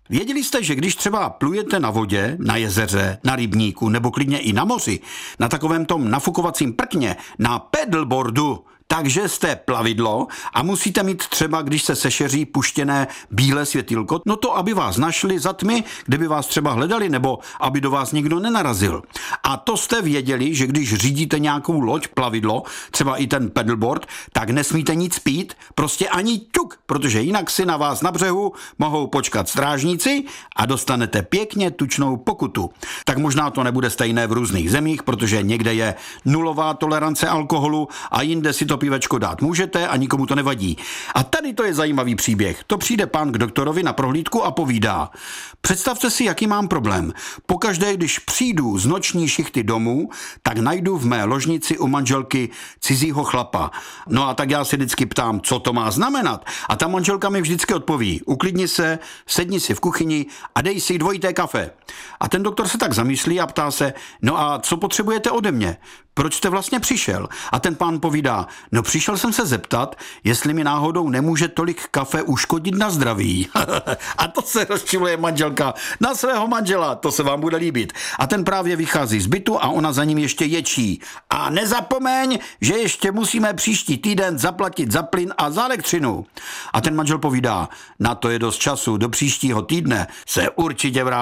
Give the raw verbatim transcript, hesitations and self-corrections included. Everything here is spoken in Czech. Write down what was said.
Věděli jste, že když třeba plujete na vodě, na jezeře, na rybníku nebo klidně i na moři, na takovém tom nafukovacím prkně, na paddleboardu, takže jste plavidlo a musíte mít třeba, když se sešeří, puštěné bílé světýlko, no to, aby vás našli za tmy, kde by vás třeba hledali, nebo aby do vás nikdo nenarazil. A to jste věděli, že když řídíte nějakou loď, plavidlo, třeba i ten paddleboard, tak nesmíte nic pít, prostě ani ťuk, protože jinak si na vás na břehu mohou počkat strážníci a dostanete pěkně tučnou pokutu. Tak možná to nebude stejné v různých zemích, protože někde je nulová tolerance alkoholu a jinde si to pivečko dát můžete a nikomu to nevadí. A tady to je zajímavý příběh. To přijde pán k doktorovi na prohlídku a povídá: představte si, jaký mám problém. Pokaždé, když přijdu z noční šichty domů, tak najdu v mé ložnici u manželky cizího chlapa. No a tak já si vždycky ptám, co to má znamenat. A ta manželka mi vždycky odpoví: uklidni se, sedni si v kuchyni a dej si dvojité kafe. A ten doktor se tak zamyslí a ptá se: no a co potřebujete ode mě? Proč jste vlastně přišel? A ten pán povídá: no přišel jsem se zeptat, jestli mi náhodou nemůže tolik kafe uškodit na zdraví. A to se rozčiluje manželka na svého manžela, to se vám bude líbit. A ten právě vychází z bytu a ona za ním ještě ječí: a nezapomeň, že ještě musíme příští týden zaplatit za plyn a za elektřinu. A ten manžel povídá: na to je dost času, do příštího týdne se určitě vrátí.